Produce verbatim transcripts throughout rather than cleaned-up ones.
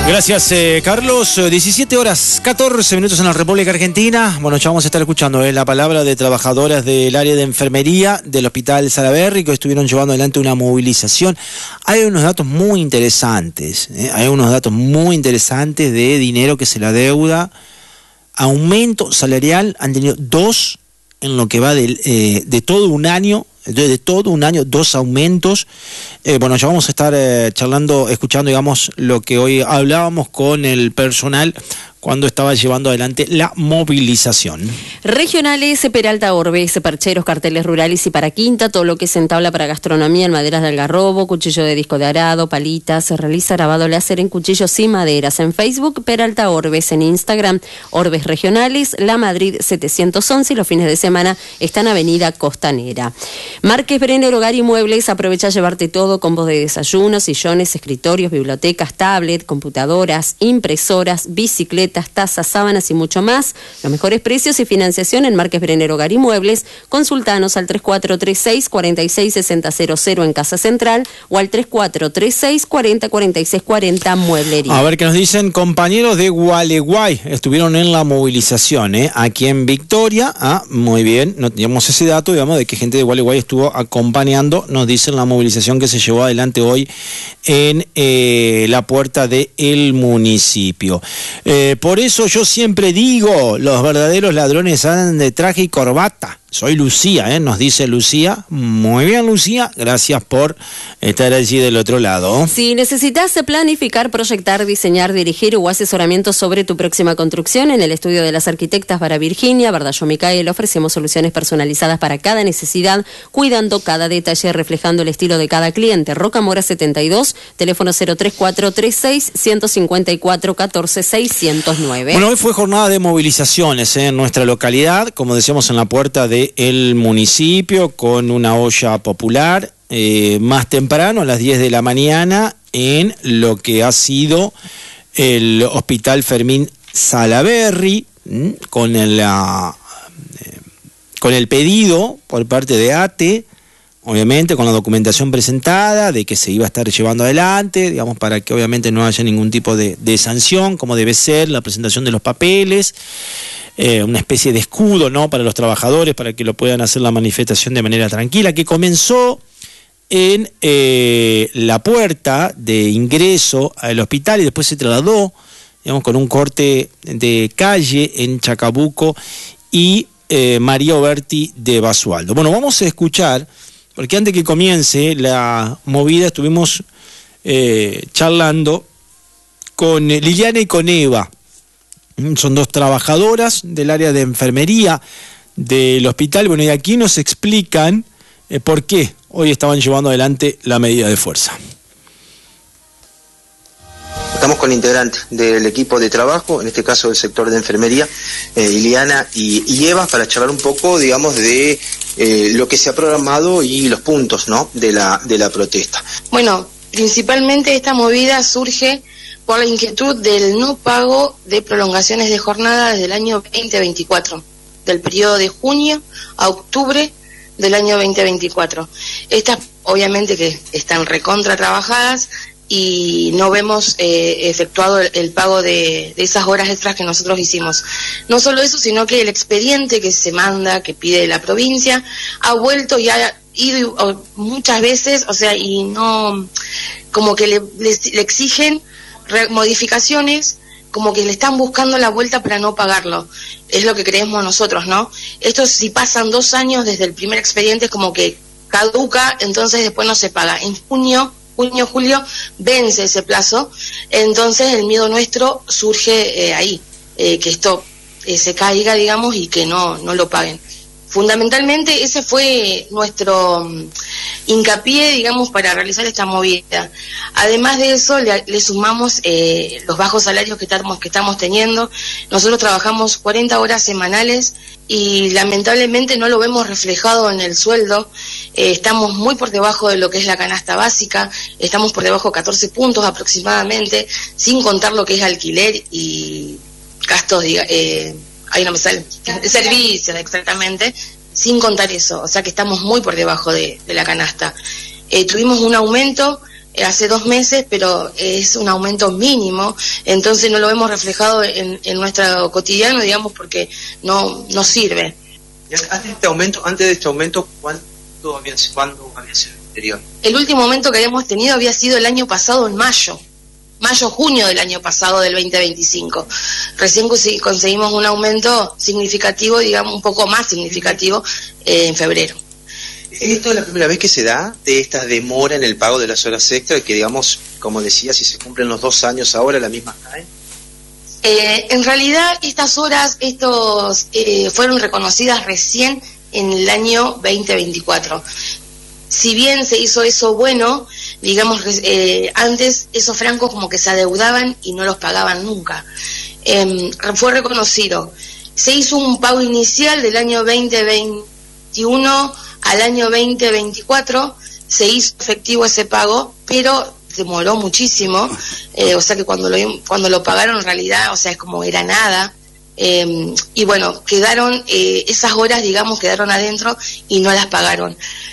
Gracias, eh, Carlos. diecisiete horas, catorce minutos en la República Argentina. Bueno, ya vamos a estar escuchando eh, la palabra de trabajadoras del área de enfermería del Hospital Salaberry, que estuvieron llevando adelante una movilización. Hay unos datos muy interesantes, eh, hay unos datos muy interesantes de dinero que se le adeuda. Aumento salarial han tenido dos en lo que va de, eh, de todo un año. De, de todo un año, dos aumentos. Eh, bueno, ya vamos a estar eh, charlando, escuchando, digamos, lo que hoy hablábamos con el personal cuando estaba llevando adelante la movilización. Regionales, Peralta Orbes, percheros, carteles rurales y para quinta, todo lo que se entabla para gastronomía en maderas de algarrobo, cuchillo de disco de arado, palitas, se realiza grabado láser en cuchillos y maderas. En Facebook, Peralta Orbes, en Instagram, Orbes Regionales, La Madrid setecientos once y los fines de semana está en Avenida Costanera. Márquez Brenner, Hogar y Muebles, aprovecha a llevarte todo, combos de desayunos, sillones, escritorios, bibliotecas, tablet, computadoras, impresoras, bicicletas, tazas, sábanas y mucho más. Los mejores precios y financiación en Márquez Brenner, Hogar y Muebles. Consultanos al tres cuatro tres seis, cuatro seis seis cero cero en Casa Central o al tres cuatro tres seis, cuatro cero cuatro seis cuatro cero Mueblería. A ver qué nos dicen compañeros de Gualeguay. Estuvieron en la movilización, ¿eh? Aquí en Victoria. Ah, muy bien, no teníamos ese dato, digamos, de que gente de Gualeguay estuvo acompañando, nos dicen, la movilización que se llevó adelante hoy en eh, la puerta del municipio. Eh, por eso yo siempre digo, los verdaderos ladrones andan de traje y corbata. Soy Lucía, ¿eh? Nos dice Lucía. Muy bien, Lucía, gracias por estar allí del otro lado. Si necesitas planificar, proyectar, diseñar, dirigir o asesoramiento sobre tu próxima construcción, en el estudio de las arquitectas para Virginia, Bardallo Micael, ofrecemos soluciones personalizadas para cada necesidad, cuidando cada detalle, reflejando el estilo de cada cliente. Rocamora setenta y dos, teléfono cero tres cuatro tres seis, uno cinco cuatro, uno cuatro seis cero nueve. Bueno, hoy fue jornada de movilizaciones, ¿eh? En nuestra localidad, como decíamos, en la puerta de el municipio, con una olla popular, eh, más temprano a las diez de la mañana en lo que ha sido el Hospital Fermín Salaberry, ¿m? con el, uh, eh, con el pedido por parte de A T E, obviamente con la documentación presentada de que se iba a estar llevando adelante, digamos, para que obviamente no haya ningún tipo de, de sanción, como debe ser la presentación de los papeles. Eh, una especie de escudo, ¿no?, para los trabajadores, para que lo puedan hacer la manifestación de manera tranquila, que comenzó en eh, la puerta de ingreso al hospital y después se trasladó, digamos, con un corte de calle en Chacabuco y eh, María Oberti de Basualdo. Bueno, vamos a escuchar, porque antes que comience la movida estuvimos eh, charlando con Liliana y con Eva. Son dos trabajadoras del área de enfermería del hospital. Bueno, y aquí nos explican eh, por qué hoy estaban llevando adelante la medida de fuerza. Estamos con integrantes del equipo de trabajo, en este caso del sector de enfermería, eh, Liliana y, y Eva, para charlar un poco, digamos, de eh, lo que se ha programado y los puntos, ¿no?, de la, de la protesta. Bueno, principalmente esta movida surge por la inquietud del no pago de prolongaciones de jornada desde el año veinte veinticuatro, del periodo de junio a octubre del año veinte veinticuatro. Estas obviamente que están recontra trabajadas y no vemos eh, efectuado el, el pago de, de esas horas extras que nosotros hicimos. No solo eso, sino que el expediente que se manda, que pide la provincia, ha vuelto y ha ido muchas veces, o sea, y no, como que le, le, le exigen modificaciones, como que le están buscando la vuelta para no pagarlo. Es lo que creemos nosotros, ¿no? Esto, si pasan dos años desde el primer expediente, es como que caduca, entonces después no se paga. En junio, junio, julio, vence ese plazo, entonces el miedo nuestro surge eh, ahí, eh, que esto eh, se caiga, digamos, y que no, no lo paguen. Fundamentalmente ese fue nuestro um, hincapié, digamos, para realizar esta movida. Además de eso, le, le sumamos eh, los bajos salarios que estamos, que estamos teniendo. Nosotros trabajamos cuarenta horas semanales y lamentablemente no lo vemos reflejado en el sueldo. Eh, estamos muy por debajo de lo que es la canasta básica, estamos por debajo de catorce puntos aproximadamente, sin contar lo que es alquiler y gastos, eh, ahí no me sale, servicios, exactamente, sin contar eso, o sea que estamos muy por debajo de, de la canasta. Eh, tuvimos un aumento eh, hace dos meses, pero es un aumento mínimo, entonces no lo hemos reflejado en, en nuestro cotidiano, digamos, porque no, no sirve. Antes de este aumento, antes de este aumento, ¿cuánto había, ¿cuándo había sido el anterior? El último aumento que habíamos tenido había sido el año pasado, en mayo. Mayo, junio del año pasado, del veinte veinticinco. Recién conseguimos un aumento significativo, digamos, un poco más significativo, eh, en febrero. ¿Esto es la primera vez que se da de esta demora en el pago de las horas extra, que digamos, como decía, si se cumplen los dos años ahora, la misma cae? Eh, en realidad, estas horas estos eh, fueron reconocidas recién en el año veinte veinticuatro. Si bien se hizo eso bueno, digamos, eh, antes esos francos como que se adeudaban y no los pagaban nunca. Eh, fue reconocido. Se hizo un pago inicial del año veinte veintiuno al año veinte veinticuatro, se hizo efectivo ese pago, pero demoró muchísimo, eh, o sea que cuando lo, cuando lo pagaron en realidad, o sea, es como era nada. Eh, y bueno, quedaron, eh, esas horas, digamos, quedaron adentro y no las pagaron.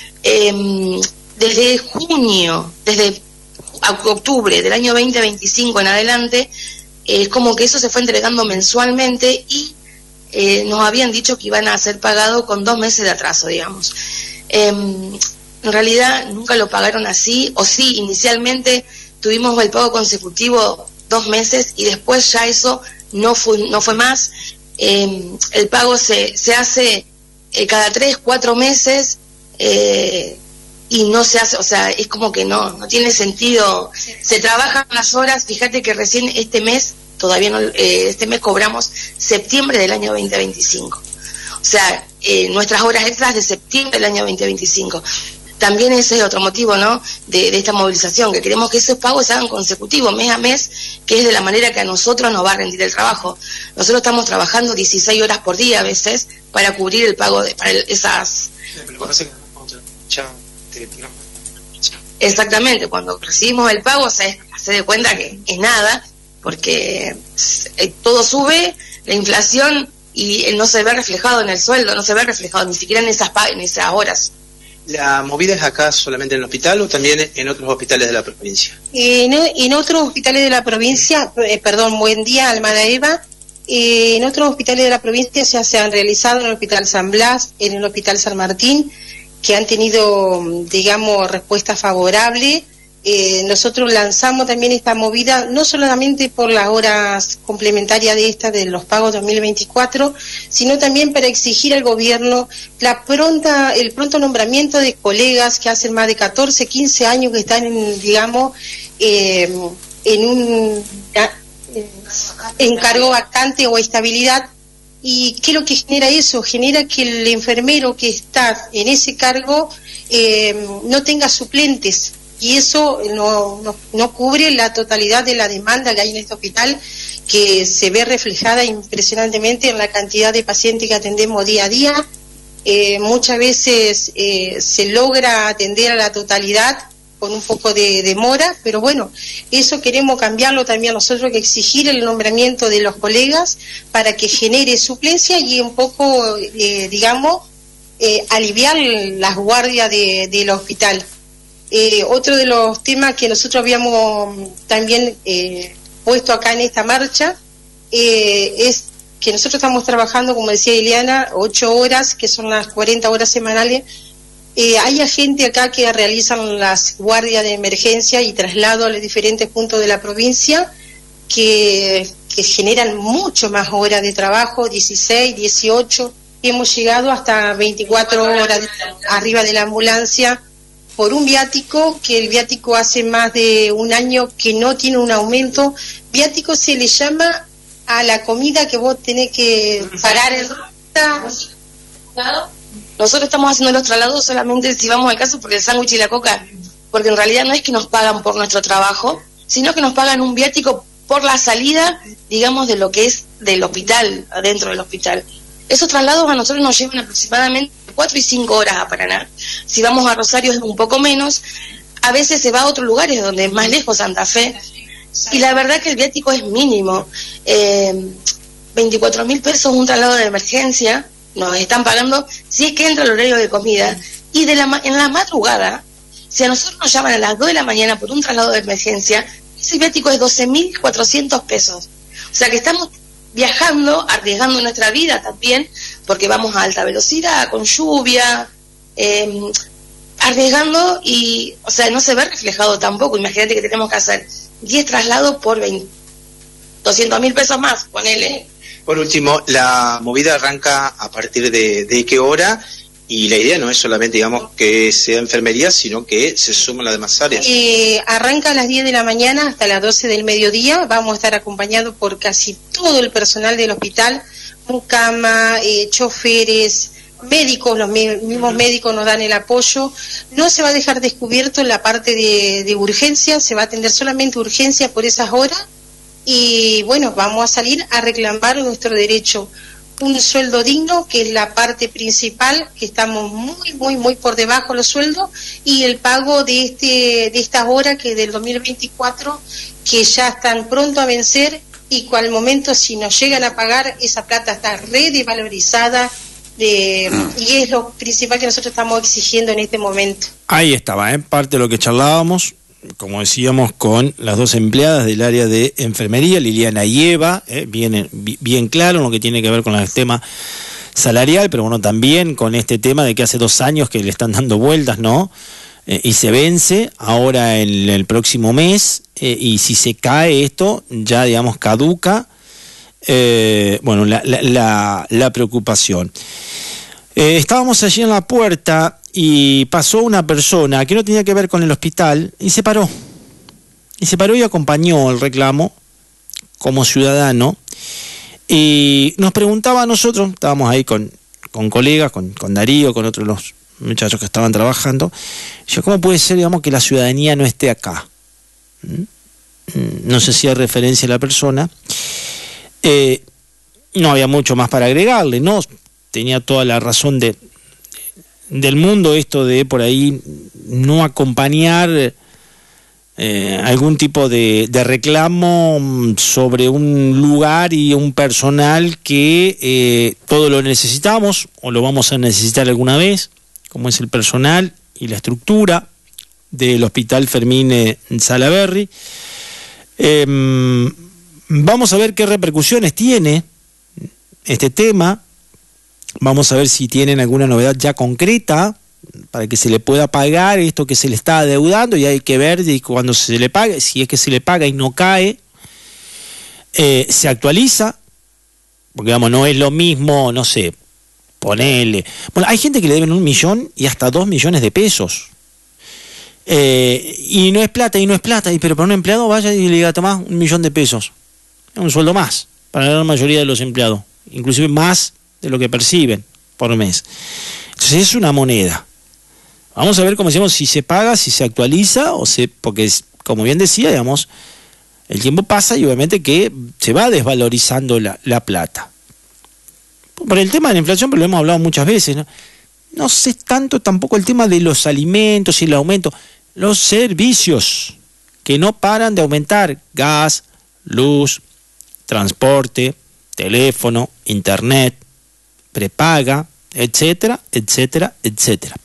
Eh, desde junio, desde octubre del año veinte veinticinco en adelante, es eh, como que eso se fue entregando mensualmente y eh, nos habían dicho que iban a ser pagados con dos meses de atraso, digamos. Eh, en realidad nunca lo pagaron así, o sí, inicialmente tuvimos el pago consecutivo dos meses y después ya eso no fue, no fue más. Eh, el pago se, se hace eh, cada tres, cuatro meses, eh, y no se hace, o sea, es como que no, no tiene sentido. Se trabajan las horas, fíjate que recién este mes, todavía no, eh, este mes cobramos septiembre del año veinte veinticinco. O sea, eh, nuestras horas extras de septiembre del año veinte veinticinco. También ese es otro motivo, ¿no?, de, de esta movilización, que queremos que esos pagos se hagan consecutivos, mes a mes, que es de la manera que a nosotros nos va a rendir el trabajo. Nosotros estamos trabajando dieciséis horas por día a veces para cubrir el pago de para el, esas... Exactamente, cuando recibimos el pago se hace de cuenta que es nada, porque todo sube, la inflación, y no se ve reflejado en el sueldo, no se ve reflejado ni siquiera en esas, en esas horas. ¿La movida es acá solamente en el hospital o también en otros hospitales de la provincia? En, en otros hospitales de la provincia, eh, perdón, buen día, Almada Eva. Eh, en otros hospitales de la provincia ya se han realizado en el Hospital San Blas, en el Hospital San Martín, que han tenido, digamos, respuesta favorable. Eh, nosotros lanzamos también esta movida, no solamente por las horas complementarias de esta de los pagos dos mil veinticuatro, sino también para exigir al gobierno la pronta, el pronto nombramiento de colegas que hacen más de catorce, quince años que están, en, digamos, eh, en un eh, encargo vacante o estabilidad. ¿Y qué es lo que genera eso? Genera que el enfermero que está en ese cargo eh, no tenga suplentes. Y eso no, no, no cubre la totalidad de la demanda que hay en este hospital, que se ve reflejada impresionantemente en la cantidad de pacientes que atendemos día a día. Eh, muchas veces eh, se logra atender a la totalidad con un poco de demora, pero bueno, eso queremos cambiarlo también nosotros, que exigir el nombramiento de los colegas para que genere suplencia y un poco, eh, digamos, eh, aliviar las guardias de, del hospital. Eh, otro de los temas que nosotros habíamos también eh, puesto acá en esta marcha eh, es que nosotros estamos trabajando, como decía Ileana, ocho horas, que son las cuarenta horas semanales. Eh, hay agentes acá que realizan las guardias de emergencia y traslado a los diferentes puntos de la provincia, que, que generan mucho más horas de trabajo, dieciséis, dieciocho, hemos llegado hasta veinticuatro horas de, arriba de la ambulancia, por un viático, que el viático hace más de un año que no tiene un aumento. Viático se le llama a la comida que vos tenés que parar en ruta. Nosotros estamos haciendo los traslados solamente si vamos al caso por el sándwich y la coca, porque en realidad no es que nos pagan por nuestro trabajo, sino que nos pagan un viático por la salida, digamos, de lo que es del hospital, adentro del hospital. Esos traslados a nosotros nos llevan aproximadamente cuatro y cinco horas a Paraná. Si vamos a Rosario es un poco menos. A veces se va a otros lugares donde es más lejos, Santa Fe. Y la verdad que el viático es mínimo. Eh, veinticuatro mil pesos un traslado de emergencia nos están pagando si es que entra el horario de comida. Y de la en la madrugada Si a nosotros nos llaman a las dos de la mañana por un traslado de emergencia, ese viático es doce mil cuatrocientos pesos. O sea que estamos viajando, arriesgando nuestra vida también, porque vamos a alta velocidad, con lluvia, eh, arriesgando y, o sea, no se ve reflejado tampoco. Imagínate que tenemos que hacer diez traslados por veinte, doscientos mil pesos más, ponele. Por último, la movida arranca a partir de, de qué hora, y la idea no es solamente, digamos, que sea enfermería, sino que se suman las demás áreas. Eh, arranca a las diez de la mañana hasta las doce del mediodía. Vamos a estar acompañados por casi todo el personal del hospital, mucama, eh, choferes, médicos, los mismos médicos nos dan el apoyo. No se va a dejar descubierto la parte de, de urgencia, se va a atender solamente urgencia por esas horas, y bueno, vamos a salir a reclamar nuestro derecho. Un sueldo digno, que es la parte principal, que estamos muy, muy, muy por debajo de los sueldos, y el pago de este de estas horas que del dos mil veinticuatro, que ya están pronto a vencer, y cual momento si nos llegan a pagar, esa plata está redevalorizada, de, y es lo principal que nosotros estamos exigiendo en este momento. Ahí estaba, ¿eh? Parte de lo que charlábamos, como decíamos, con las dos empleadas del área de enfermería, Liliana y Eva, eh, bien, bien claro en lo que tiene que ver con el tema salarial, pero bueno, también con este tema de que hace dos años que le están dando vueltas, ¿no? Eh, y se vence ahora en el próximo mes, eh, y si se cae esto, ya digamos caduca, eh, bueno, la, la, la, la preocupación. Eh, estábamos allí en la puerta y pasó una persona que no tenía que ver con el hospital y se paró. Y se paró y acompañó el reclamo como ciudadano. Y nos preguntaba a nosotros, estábamos ahí con, con colegas, con, con Darío, con otros de los muchachos que estaban trabajando. Yo, ¿cómo puede ser, digamos, que la ciudadanía no esté acá? No sé si hay referencia a la persona. Eh, no había mucho más para agregarle, ¿no? Tenía toda la razón de del mundo esto de por ahí no acompañar eh, algún tipo de, de reclamo sobre un lugar y un personal que eh, todo lo necesitamos o lo vamos a necesitar alguna vez, como es el personal y la estructura del Hospital Fermín eh, Salaberry. Eh, vamos a ver qué repercusiones tiene este tema. Vamos a ver si tienen alguna novedad ya concreta para que se le pueda pagar esto que se le está adeudando, y hay que ver y cuando se le pague, si es que se le paga y no cae, eh, se actualiza, porque digamos, no es lo mismo, no sé, ponele. Bueno, hay gente que le deben un millón y hasta dos millones de pesos. Eh, y no es plata, y no es plata, y, pero para un empleado vaya y le diga, tomá un millón de pesos. Es un sueldo más para la gran mayoría de los empleados, inclusive más de lo que perciben por mes. Entonces es una moneda. Vamos a ver, como decíamos, si se paga, si se actualiza, o se, porque es, como bien decía, digamos, el tiempo pasa y obviamente que se va desvalorizando la, la plata. Por el tema de la inflación, pero lo hemos hablado muchas veces, ¿no? No sé tanto tampoco el tema de los alimentos y el aumento, los servicios que no paran de aumentar: gas, luz, transporte, teléfono, internet, prepaga, etcétera, etcétera, etcétera.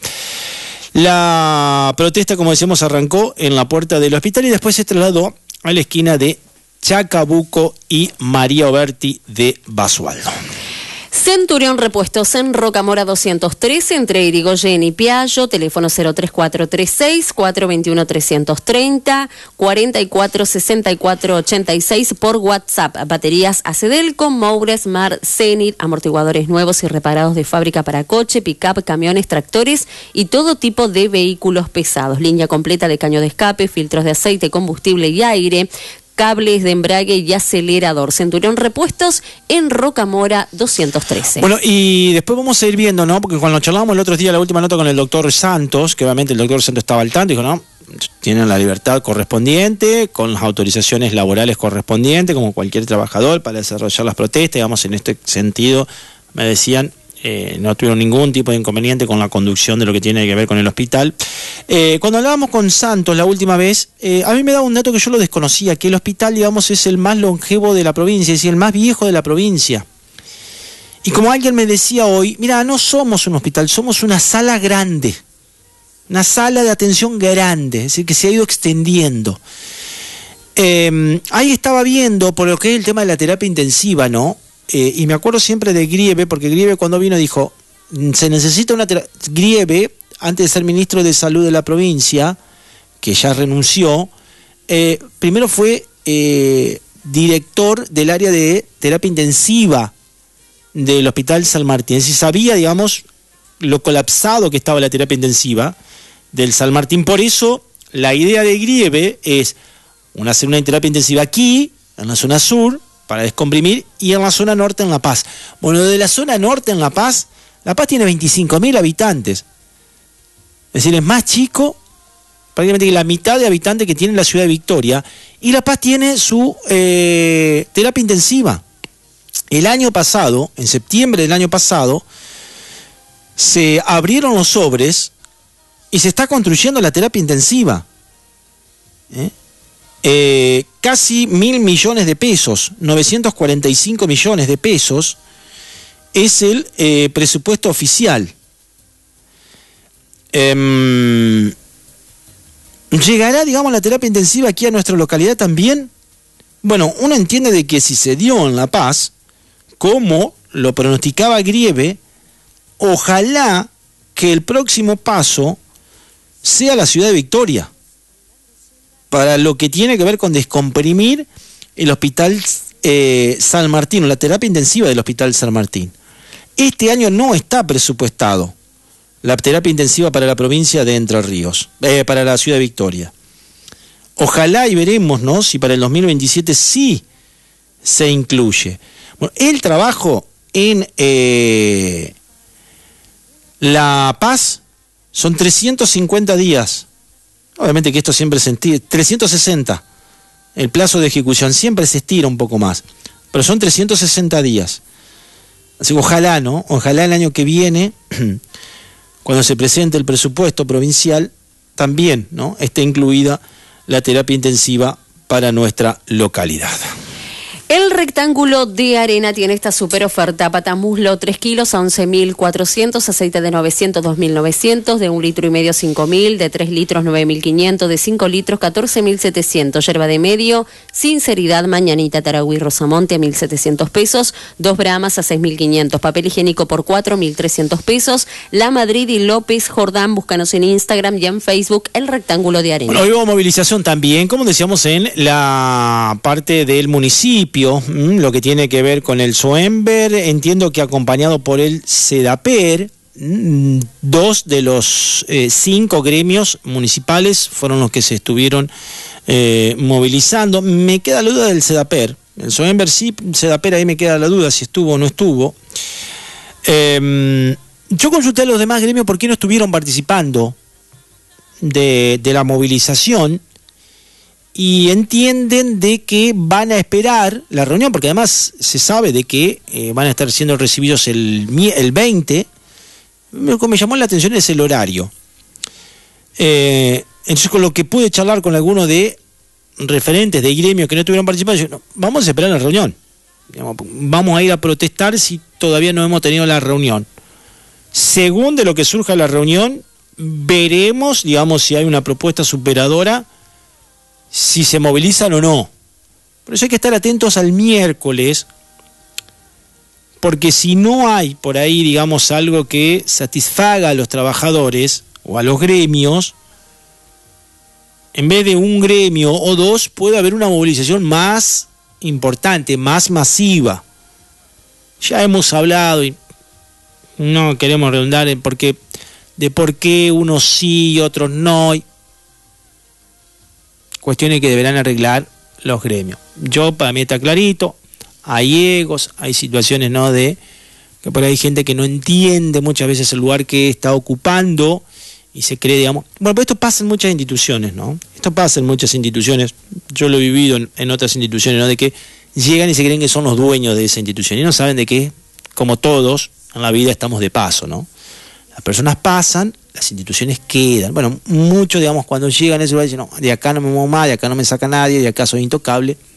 La protesta, como decíamos, arrancó en la puerta del hospital y después se trasladó a la esquina de Chacabuco y María Oberti de Basualdo. Centurión Repuestos en Rocamora doscientos trece, entre Irigoyen y Piaggio, teléfono cero tres cuatro tres seis, cuatro dos uno, tres tres cero, cuatro cuatro seis cuatro ocho seis por WhatsApp. Baterías Acedelco, Moure, Smart, Zenit, amortiguadores nuevos y reparados de fábrica para coche, pick-up, camiones, tractores y todo tipo de vehículos pesados. Línea completa de caño de escape, filtros de aceite, combustible y aire, cables de embrague y acelerador. Centurión Repuestos en Rocamora doscientos trece. Bueno, y después vamos a ir viendo, ¿no? Porque cuando charlábamos el otro día, la última nota con el doctor Santos, que obviamente el doctor Santos estaba al tanto, dijo, no, tienen la libertad correspondiente, con las autorizaciones laborales correspondientes, como cualquier trabajador, para desarrollar las protestas. Digamos, en este sentido, me decían, Eh, no tuvieron ningún tipo de inconveniente con la conducción de lo que tiene que ver con el hospital. Eh, cuando hablábamos con Santos la última vez, eh, a mí me daba un dato que yo lo desconocía, que el hospital, digamos, es el más longevo de la provincia, es decir, el más viejo de la provincia. Y como alguien me decía hoy, mira, no somos un hospital, somos una sala grande. una sala de atención grande, es decir, que se ha ido extendiendo. Eh, ahí estaba viendo por lo que es el tema de la terapia intensiva, ¿no? Eh, y me acuerdo siempre de Grieve, porque Grieve cuando vino dijo, se necesita una terapia. Grieve, antes de ser ministro de Salud de la provincia, que ya renunció, eh, primero fue eh, director del área de terapia intensiva del Hospital San Martín. Es decir, sabía, digamos, lo colapsado que estaba la terapia intensiva del San Martín. Por eso, la idea de Grieve es una, hacer una terapia intensiva aquí, en la zona sur, para descomprimir, y en la zona norte, en La Paz. Bueno, de la zona norte, en La Paz, La Paz tiene veinticinco mil habitantes. Es decir, es más chico, prácticamente que la mitad de habitantes que tiene la ciudad de Victoria, y La Paz tiene su eh, terapia intensiva. El año pasado, en septiembre del año pasado, se abrieron los sobres y se está construyendo la terapia intensiva. ¿Eh? Eh, casi mil millones de pesos, novecientos cuarenta y cinco millones de pesos, es el eh, presupuesto oficial. Eh, ¿Llegará, digamos, la terapia intensiva aquí a nuestra localidad también? Bueno, uno entiende de que si se dio en La Paz, como lo pronosticaba Grieve, ojalá que el próximo paso sea la ciudad de Victoria, para lo que tiene que ver con descomprimir el Hospital eh, San Martín, o la terapia intensiva del Hospital San Martín. Este año no está presupuestado la terapia intensiva para la provincia de Entre Ríos, eh, para la ciudad de Victoria. Ojalá y veremos, ¿no?, si para el dos mil veintisiete sí se incluye. Bueno, el trabajo en eh, La Paz son trescientos cincuenta días. Obviamente que esto siempre se estira, trescientos sesenta. El plazo de ejecución siempre se estira un poco más, pero son trescientos sesenta días. Así que ojalá, ¿no? Ojalá el año que viene, cuando se presente el presupuesto provincial, también, ¿no?, esté incluida la terapia intensiva para nuestra localidad. El rectángulo de arena tiene esta super oferta: patamuslo tres kilos a once mil cuatrocientos, aceite de novecientos dos mil novecientos, de un litro y medio cinco mil, de tres litros nueve mil quinientos, de cinco litros catorce mil setecientos, yerba de medio, sinceridad, mañanita, taragüí, rosamonte a mil setecientos pesos, dos bramas a seis mil quinientos, papel higiénico por cuatro mil trescientos pesos, La Madrid y López Jordán, búscanos en Instagram y en Facebook, el rectángulo de arena. Bueno, hoy hubo movilización también, como decíamos, en la parte del municipio, lo que tiene que ver con el SOEMBER, entiendo que acompañado por el SEDAPER, dos de los eh, cinco gremios municipales fueron los que se estuvieron eh, movilizando. Me queda la duda del SEDAPER, el SOEMBER sí, SEDAPER ahí me queda la duda si estuvo o no estuvo. Eh, yo consulté a los demás gremios por qué no estuvieron participando de, de la movilización, y entienden de que van a esperar la reunión, porque además se sabe de que eh, van a estar siendo recibidos el, el veinte. Lo que me llamó la atención es el horario. Eh, entonces, con lo que pude charlar con algunos de referentes de gremios que no estuvieron participando, yo, no, vamos a esperar la reunión. Digamos, vamos a ir a protestar si todavía no hemos tenido la reunión. Según de lo que surja la reunión, veremos, digamos, si hay una propuesta superadora, si se movilizan o no. Por eso hay que estar atentos al miércoles, porque si no hay por ahí, digamos, algo que satisfaga a los trabajadores o a los gremios, en vez de un gremio o dos, puede haber una movilización más importante, más masiva. Ya hemos hablado, y no queremos redundar en por qué, de por qué unos sí y otros no, y cuestiones que deberán arreglar los gremios. Yo, para mí está clarito, hay egos, hay situaciones, ¿no?, de que por ahí hay gente que no entiende muchas veces el lugar que está ocupando y se cree, digamos, bueno, pero esto pasa en muchas instituciones, ¿no? Esto pasa en muchas instituciones, yo lo he vivido en, en otras instituciones, ¿no?, de que llegan y se creen que son los dueños de esa institución y no saben de que, como todos en la vida, estamos de paso, ¿no? Las personas pasan, las instituciones quedan. Bueno, muchos, digamos, cuando llegan a ese lugar dicen, no, de acá no me muevo más, de acá no me saca nadie, de acá soy intocable.